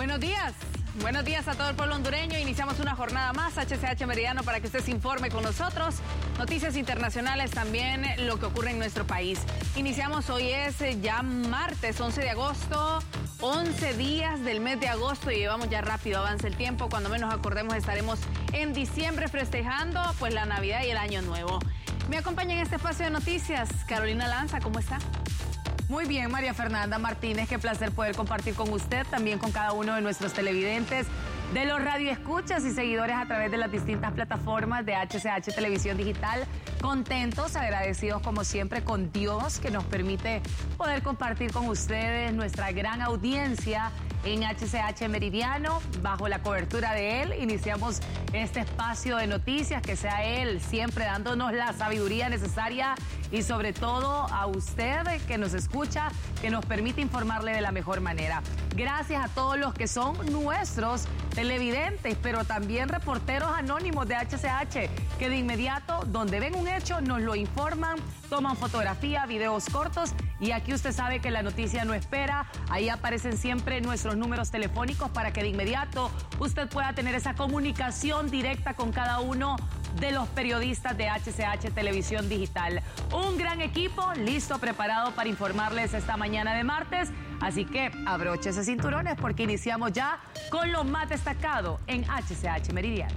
Buenos días a todo el pueblo hondureño. Iniciamos una jornada más, HCH Meridiano, para que usted se informe con nosotros. Noticias internacionales, también lo que ocurre en nuestro país. Iniciamos, hoy es ya martes 11 de agosto, 11 días del mes de agosto y llevamos ya rápido, avanza el tiempo. Cuando menos acordemos estaremos en diciembre festejando pues la Navidad y el Año Nuevo. Me acompaña en este espacio de noticias Carolina Lanza, ¿cómo está? Muy bien, María Fernanda Martínez, qué placer poder compartir con usted, también con cada uno de nuestros televidentes, de los radioescuchas y seguidores a través de las distintas plataformas de HCH Televisión Digital. Contentos, agradecidos como siempre con Dios que nos permite poder compartir con ustedes nuestra gran audiencia en HCH Meridiano. Bajo la cobertura de él iniciamos este espacio de noticias, que sea él siempre dándonos la sabiduría necesaria y sobre todo a usted que nos escucha, que nos permite informarle de la mejor manera. Gracias a todos los que son nuestros televidentes, pero también reporteros anónimos de HCH, que de inmediato, donde ven un hecho, nos lo informan, toman fotografía, videos cortos, y aquí usted sabe que la noticia no espera. Ahí aparecen siempre nuestros números telefónicos para que de inmediato usted pueda tener esa comunicación directa con cada uno de los periodistas de HCH Televisión Digital. Un gran equipo listo, preparado para informarles esta mañana de martes. Así que abróchese cinturones porque iniciamos ya con lo más destacado en HCH Meridiano.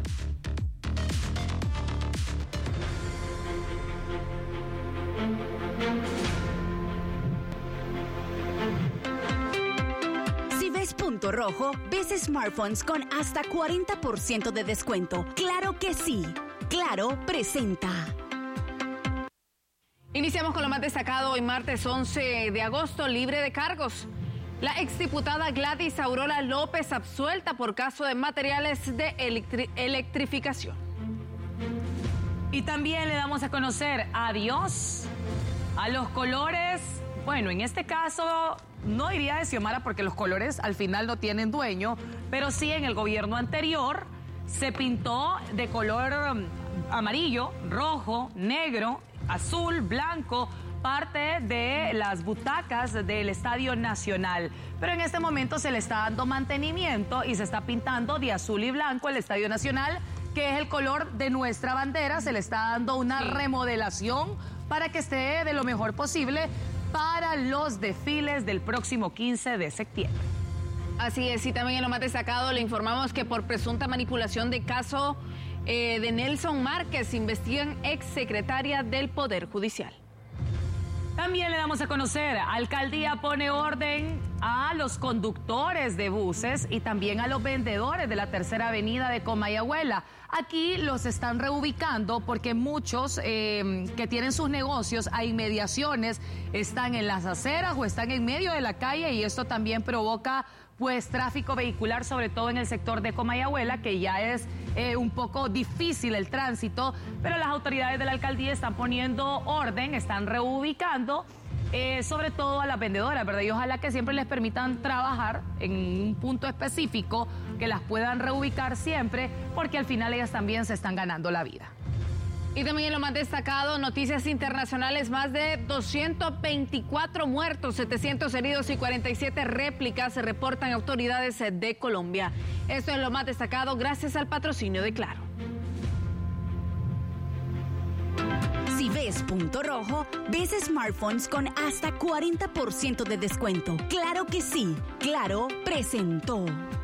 Si ves punto rojo, ves smartphones con hasta 40% de descuento. ¡Claro que sí! Claro presenta. Iniciamos con lo más destacado hoy martes 11 de agosto, libre de cargos. La exdiputada Gladys Aurora López absuelta por caso de materiales de electrificación. Y también le damos a conocer adiós a los colores. Bueno, en este caso no iría de Xiomara porque los colores al final no tienen dueño, pero sí en el gobierno anterior se pintó de color amarillo, rojo, negro, azul, blanco, parte de las butacas del Estadio Nacional. Pero en este momento se le está dando mantenimiento y se está pintando de azul y blanco el Estadio Nacional, que es el color de nuestra bandera. Se le está dando una remodelación para que esté de lo mejor posible para los desfiles del próximo 15 de septiembre. Así es, y también en lo más destacado le informamos que por presunta manipulación de caso de Nelson Márquez investigan exsecretaria del Poder Judicial. También le damos a conocer, alcaldía pone orden a los conductores de buses y también a los vendedores de la Tercera Avenida de Comayagüela. Aquí los están reubicando porque muchos que tienen sus negocios a inmediaciones están en las aceras o están en medio de la calle, y esto también provoca pues tráfico vehicular, sobre todo en el sector de Comayagüela, que ya es un poco difícil el tránsito, pero las autoridades de la alcaldía están poniendo orden, están reubicando sobre todo a las vendedoras, ¿verdad? Y ojalá que siempre les permitan trabajar en un punto específico, que las puedan reubicar siempre, porque al final ellas también se están ganando la vida. Y también en lo más destacado, noticias internacionales, más de 224 muertos, 700 heridos y 47 réplicas se reportan autoridades de Colombia. Esto es lo más destacado gracias al patrocinio de Claro. Si ves punto rojo, ves smartphones con hasta 40% de descuento. ¡Claro que sí! Claro presentó.